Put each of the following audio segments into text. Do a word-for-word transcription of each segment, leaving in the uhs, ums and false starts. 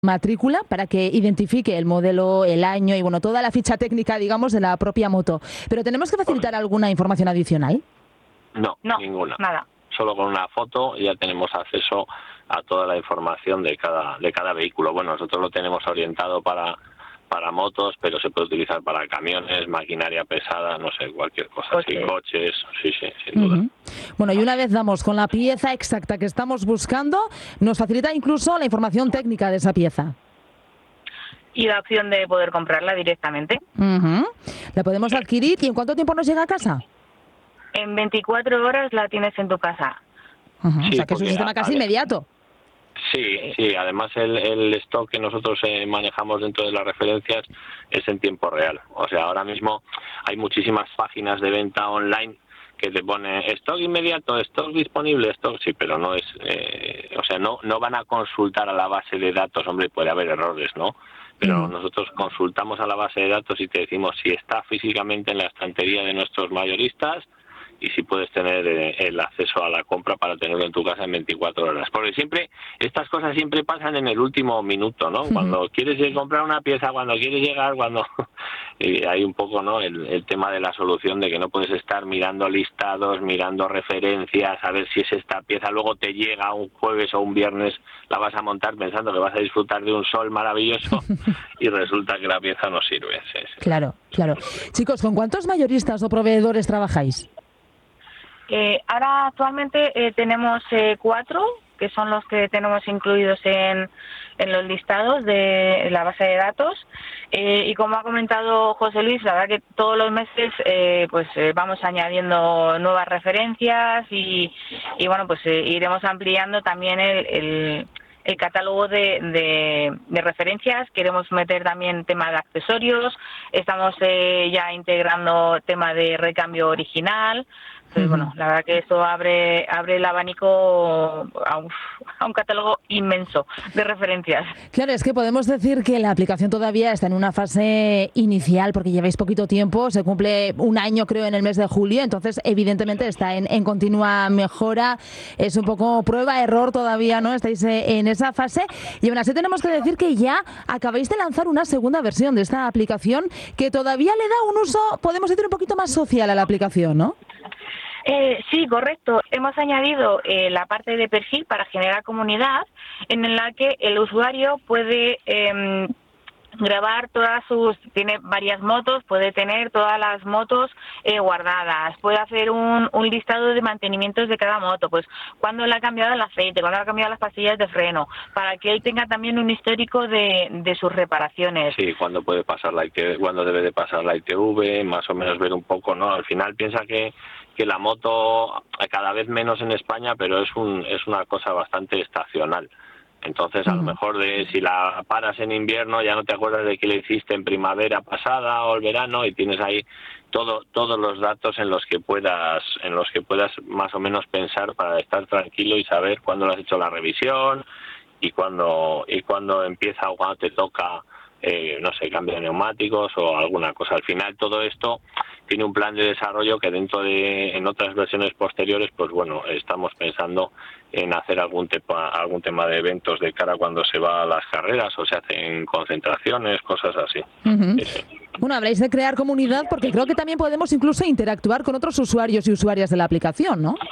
matrícula para que identifique el modelo, el año y bueno, toda la ficha técnica, digamos, de la propia moto. Pero ¿tenemos que facilitar alguna información adicional? No, No, ninguna. nada. Solo con una foto ya tenemos acceso a toda la información de cada de cada vehículo. Bueno, nosotros lo tenemos orientado para para motos, pero se puede utilizar para camiones, maquinaria pesada, no sé, cualquier cosa, Coches. así, coches, sí, sí, sin duda. Uh-huh. Bueno, y una vez damos con la pieza exacta que estamos buscando, nos facilita incluso la información técnica de esa pieza. Y la opción de poder comprarla directamente. Uh-huh. La podemos adquirir, ¿y en cuánto tiempo nos llega a casa? En veinticuatro horas la tienes en tu casa. Uh-huh. Sí, O sea, que es un porque sistema a- casi a- inmediato. Sí, sí, además el, el stock que nosotros eh, manejamos dentro de las referencias es en tiempo real. O sea, ahora mismo hay muchísimas páginas de venta online que te pone stock inmediato, stock disponible, stock, sí, pero no es, eh, o sea, no no van a consultar a la base de datos, hombre, puede haber errores, ¿no? Pero Mm. nosotros consultamos a la base de datos y te decimos si está físicamente en la estantería de nuestros mayoristas y si puedes tener eh, el acceso a la compra para tenerlo en tu casa en veinticuatro horas. Porque siempre, estas cosas siempre pasan en el último minuto, ¿no? Cuando quieres ir a comprar una pieza, cuando quieres llegar, cuando... y hay un poco, ¿no?, el, el tema de la solución de que no puedes estar mirando listados, mirando referencias, a ver si es esta pieza, luego te llega un jueves o un viernes, la vas a montar pensando que vas a disfrutar de un sol maravilloso y resulta que la pieza no sirve. Sí, sí. Claro, claro. Chicos, ¿con cuántos mayoristas o proveedores trabajáis? Eh, ahora actualmente eh, tenemos eh, cuatro, que son los que tenemos incluidos en, en los listados de la base de datos. Eh, y como ha comentado José Luis, la verdad que todos los meses eh, pues eh, vamos añadiendo nuevas referencias y, y bueno, pues eh, iremos ampliando también el, el, el catálogo de, de, de referencias. Queremos meter también tema de accesorios, estamos eh, ya integrando tema de recambio original. Entonces, bueno, la verdad que eso abre abre el abanico a un, a un catálogo inmenso de referencias. Claro, es que podemos decir que la aplicación todavía está en una fase inicial porque lleváis poquito tiempo, se cumple un año creo en el mes de julio, entonces evidentemente está en, en continua mejora, es un poco prueba-error todavía, ¿no? Estáis eh, en esa fase y aún así tenemos que decir que ya acabáis de lanzar una segunda versión de esta aplicación que todavía le da un uso, podemos decir, un poquito más social a la aplicación, ¿no? Eh, sí, correcto. Hemos añadido eh, la parte de perfil para generar comunidad, en la que el usuario puede eh, grabar todas sus, tiene varias motos, puede tener todas las motos eh, guardadas, puede hacer un, un listado de mantenimientos de cada moto, pues cuándo le ha cambiado el aceite, cuándo le ha cambiado las pastillas de freno, para que él tenga también un histórico de, de sus reparaciones. Sí, cuándo puede pasar la I T V, cuándo debe de pasar la I T V, más o menos ver un poco, ¿no? Al final piensa que que la moto cada vez menos en España, pero es un es una cosa bastante estacional. Entonces, a lo mejor de si la paras en invierno ya no te acuerdas de que le hiciste en primavera pasada o el verano y tienes ahí todo todos los datos en los que puedas en los que puedas más o menos pensar para estar tranquilo y saber cuándo le has hecho la revisión y cuándo y cuándo empieza o cuándo te toca eh, no sé, cambio de neumáticos o alguna cosa. Al final todo esto tiene un plan de desarrollo que dentro de en otras versiones posteriores, pues bueno, estamos pensando en hacer algún tema algún tema de eventos de cara cuando se va a las carreras o se hacen concentraciones, cosas así. Uh-huh. Sí. Bueno, habréis de crear comunidad porque creo que también podemos incluso interactuar con otros usuarios y usuarias de la aplicación, ¿no?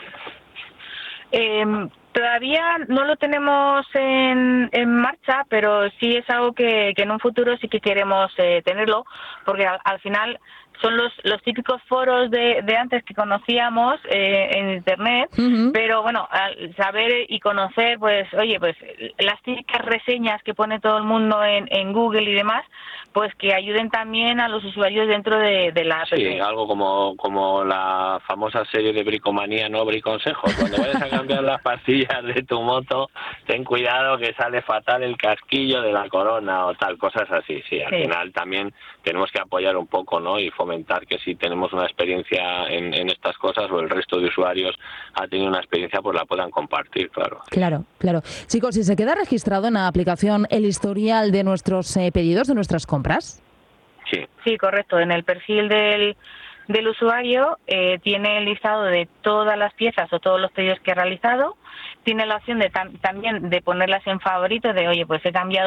Eh, todavía no lo tenemos en, en marcha, pero sí es algo que, que en un futuro sí que queremos eh, tenerlo, porque al, al final son los los típicos foros de, de antes que conocíamos eh, en internet, uh-huh. Pero bueno, al saber y conocer, pues oye, pues las típicas reseñas que pone todo el mundo en, en Google y demás, pues que ayuden también a los usuarios dentro de, de la app. Sí, algo como como la famosa serie de Bricomanía, ¿no? Briconsejos. Cuando vayas a cambiar las pastillas de tu moto, ten cuidado que sale fatal el casquillo de la corona o tal, cosas así. Sí, al sí. final también tenemos que apoyar un poco, ¿no? Y fomentar que si tenemos una experiencia en, en estas cosas o el resto de usuarios ha tenido una experiencia, pues la puedan compartir, claro. Claro, claro. Chicos, ¿y se queda registrado en la aplicación el historial de nuestros eh, pedidos, de nuestras compras? Sí. Sí, correcto. En el perfil del, del usuario eh, tiene el listado de todas las piezas o todos los pedidos que ha realizado, tiene la opción de tam- también de ponerlas en favorito, de oye, pues he cambiado